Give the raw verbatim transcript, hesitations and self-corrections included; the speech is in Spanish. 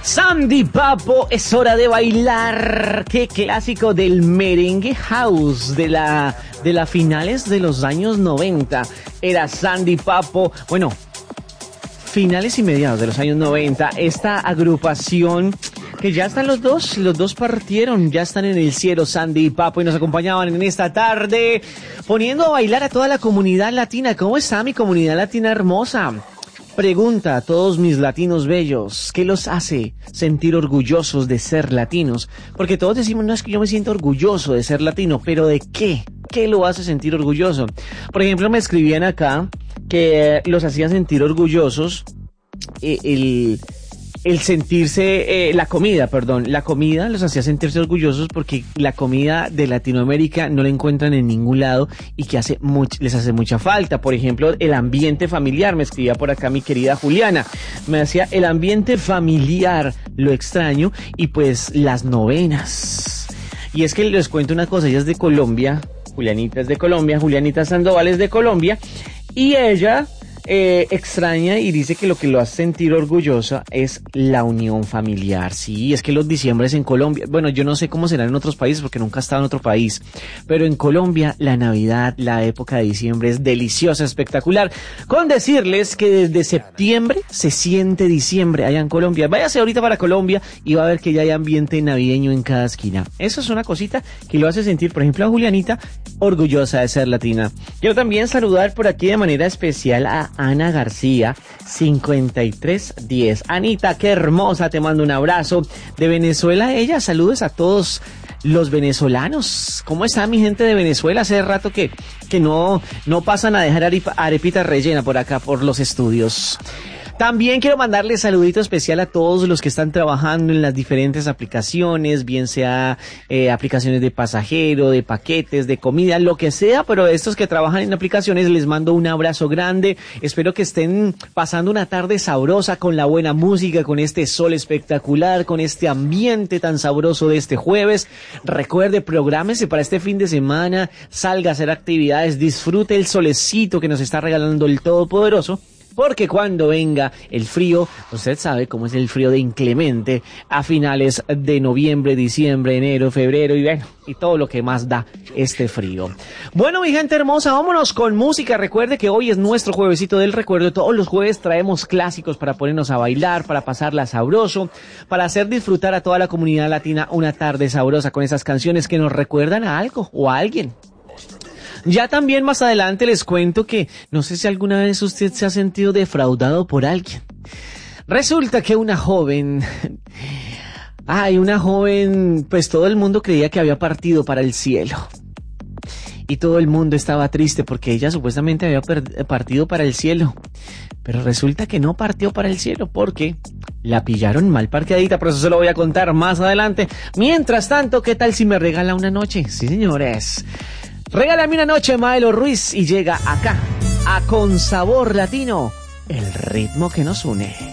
Sandy Papo, es hora de bailar. Qué clásico del merengue house de la de las finales de los años noventa. Era Sandy Papo, bueno, finales y mediados de los años noventa. Esta agrupación que ya están los dos, los dos partieron, ya están en el cielo, Sandy y Papo, y nos acompañaban en esta tarde, poniendo a bailar a toda la comunidad latina. ¿Cómo está mi comunidad latina hermosa? Pregunta a todos mis latinos bellos, ¿qué los hace sentir orgullosos de ser latinos? Porque todos decimos, no, es que yo me siento orgulloso de ser latino, pero ¿de qué? ¿Qué lo hace sentir orgulloso? Por ejemplo, me escribían acá que los hacía sentir orgullosos eh, el... El sentirse, eh, la comida, perdón, la comida los hacía sentirse orgullosos porque la comida de Latinoamérica no la encuentran en ningún lado y que hace much, les hace mucha falta. Por ejemplo, el ambiente familiar, me escribía por acá mi querida Juliana, me decía el ambiente familiar, lo extraño, y pues las novenas. Y es que les cuento una cosa, ella es de Colombia, Julianita es de Colombia, Julianita Sandoval es de Colombia, y ella... Eh, extraña y dice que lo que lo hace sentir orgullosa es la unión familiar. Sí, es que los diciembres en Colombia, bueno, yo no sé cómo serán en otros países porque nunca he estado en otro país, pero en Colombia la Navidad, la época de diciembre es deliciosa, espectacular. Con decirles que desde septiembre se siente diciembre allá en Colombia. Váyase ahorita para Colombia y va a ver que ya hay ambiente navideño en cada esquina. Eso es una cosita que lo hace sentir, por ejemplo, a Julianita orgullosa de ser latina. Quiero también saludar por aquí de manera especial a Ana García, cincuenta y tres diez. Anita, qué hermosa, te mando un abrazo. De Venezuela, ella, saludos a todos los venezolanos. ¿Cómo está mi gente de Venezuela? Hace rato que, que no, no pasan a dejar arepita rellena por acá, por los estudios. También quiero mandarle saludito especial a todos los que están trabajando en las diferentes aplicaciones, bien sea eh, aplicaciones de pasajero, de paquetes, de comida, lo que sea, pero estos que trabajan en aplicaciones les mando un abrazo grande. Espero que estén pasando una tarde sabrosa con la buena música, con este sol espectacular, con este ambiente tan sabroso de este jueves. Recuerde, prográmese para este fin de semana, salga a hacer actividades, disfrute el solecito que nos está regalando el Todopoderoso. Porque cuando venga el frío, usted sabe cómo es el frío de inclemente a finales de noviembre, diciembre, enero, febrero y bueno, y todo lo que más da este frío. Bueno, mi gente hermosa, vámonos con música. Recuerde que hoy es nuestro juevesito del recuerdo. Todos los jueves traemos clásicos para ponernos a bailar, para pasarla sabroso, para hacer disfrutar a toda la comunidad latina una tarde sabrosa con esas canciones que nos recuerdan a algo o a alguien. Ya también más adelante les cuento que no sé si alguna vez usted se ha sentido defraudado por alguien. Resulta que una joven, ay, una joven, pues todo el mundo creía que había partido para el cielo. Y todo el mundo estaba triste porque ella supuestamente había per- partido para el cielo. Pero resulta que no partió para el cielo porque la pillaron mal parqueadita, pero eso se lo voy a contar más adelante. Mientras tanto, ¿qué tal si me regala una noche? Sí, señores. Regálame una noche, Maelo Ruiz, y llega acá, a Con Sabor Latino, el ritmo que nos une.